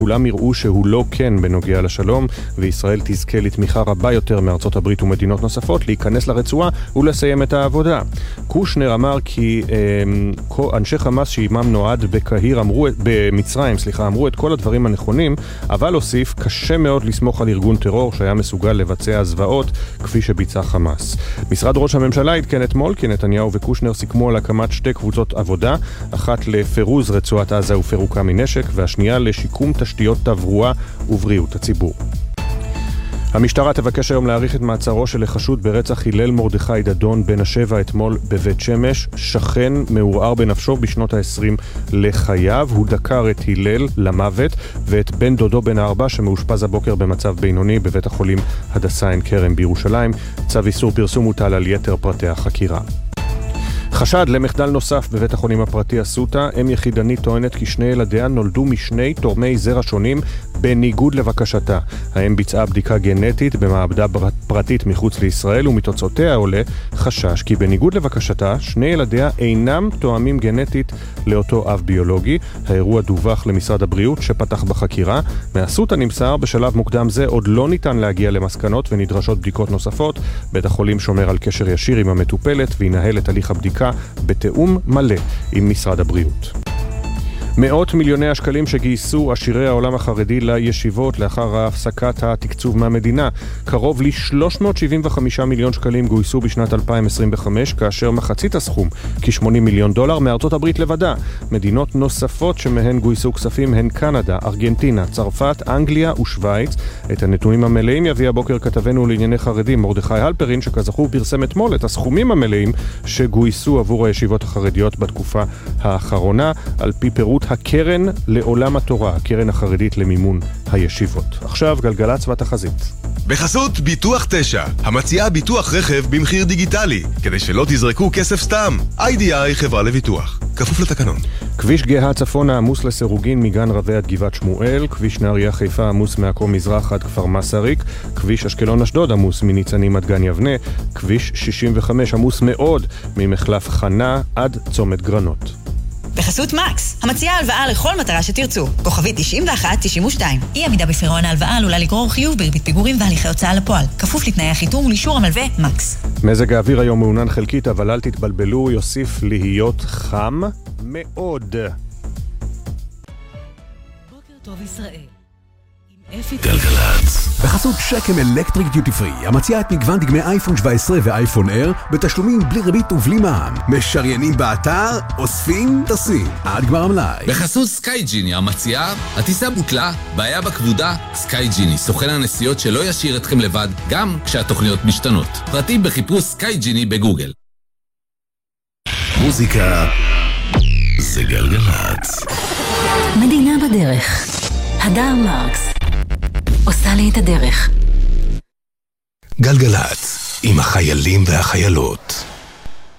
כולם יראו שהוא לא כן בנוגע לשלום, וישראל תזכה לתמיכה רבה יותר מארצות הברית ומדינות נוספות להיכנס לרצועה ולסיים את העבודה. קושנר אמר כי אנשי חמאס שעימם נועד במצרים אמרו את כל הדברים הנכונים, אבל הוסיף, קשה מאוד לסמוך על ארגון טרור שהיה מסוגל לבצע זוועות כפי שביצע חמאס. משרד ראש הממשלה התקן אתמול כי נתניהו וקושנר סיכמו על הקמת שתי קבוצות עבודה, אחת לפירוז רצועת עזה ופירוקה מנשק, והשנייה לשיקום תשתיות תברואה ובריאות הציבור. המשטרה תבקש היום להאריך את מעצרו של החשוד ברצח הלל מרדכי דדון בן השבע אתמול בבית שמש. שכן מעורער בנפשו בשנות ה-20 לחייו. הוא דקר את הלל למוות ואת בן דודו בן 4 שמאושפז הבוקר במצב בינוני בבית החולים הדסה עין כרם בירושלים. צו איסור פרסום הוטל על יתר פרטי החקירה. חשד למחדל נוסף בבית החולים הפרטי אסותא. אם יחידנית טוענת כי שני ילדיה נולדו משני תורמי זרע שונים בניגוד לבקשתה. האם ביצעה בדיקה גנטית במעבדה פרטית מחוץ לישראל, ומתוצאותיה עולה חשש כי בניגוד לבקשתה שני ילדיה אינם תואמים גנטית לאותו אב ביולוגי. האירוע דווח למשרד הבריאות שפתח בחקירה. מאסותא נמסר בשלב מוקדם זה עוד לא ניתן להגיע למסקנות ונדרשות בדיקות נוספות. בית החולים שומר על קשר ישיר עם המטופלת וינהל את הליך הבדיקה בתאום מלא עם משרד הבריאות. מאות מיליוני השקלים שגייסו עשירי העולם החרדי לישיבות לאחר הפסקת התקצוב מהמדינה. קרוב ל-375 מיליון שקלים גויסו בשנת 2025, כאשר מחצית הסכום, כ-$80 מיליון, מארצות הברית לבדה. מדינות נוספות שמהן גויסו כספים הן קנדה, ארגנטינה, צרפת, אנגליה ושוויץ. את הנתונים המלאים יביא הבוקר כתבנו לענייני חרדים מרדכי הלפרין, שכזכור פרסם אתמול את הסכומים המלאים שגויסו עבור הישיבות החרדיות בתקופה האחרונה, על פי פירוט הקרן לעולם התורה, הקרן החרדית למימון הישיבות. עכשיו גלגלצ והתחזית. בחסות ביטוח 9, המציעה ביטוח רכב במחיר דיגיטלי, כדי שלא תזרקו כסף סתם. IDI חברה לביטוח, כפוף לתקנון. כביש גאה צפונה עמוס לסירוגין מגן רבי עד גבעת שמואל, כביש נהריה חיפה עמוס מעכו מזרח עד כפר מסריק, כביש אשקלון אשדוד עמוס מניצנים עד גן יבנה, כביש 65 עמוס מאוד ממחלף חנה עד צומת גרנות. בחסות מקס, המציעה הלוואה לכל מטרה שתרצו. כוכבית 91-92. אי עמידה בפירעון ההלוואה עלולה לגרור חיוב בריבית פיגורים והליכי הוצאה לפועל. כפוף לתנאי החיתום ולאישור המלווה מקס. מזג האוויר היום מעונן חלקית, אבל אל תתבלבלו, יוסיף להיות חם מאוד. בוקר טוב ישראל. גלגלצ. בחסות שקם אלקטריק דיוטי פרי, המציעה את מגוון דגמי אייפון 17 ואייפון אייר בתשלומים בלי ריבית ובלי מע"מ. משריינים באתר, אוספים, טסים עד גמר המלאי. בחסות סקייג'יני, המציעה, הטיסה בוטלה, בעיה בכבודה, סקייג'יני, סוכן הנסיעות שלא ישאיר אתכם לבד גם כשהתוכניות משתנות. פרטים בחיפוש סקייג'יני בגוגל. מוזיקה זה גלגלצ. מדינה בדרך. הדר מרקס עושה לי את הדרך. גלגלצ עם החיילים והחיילות.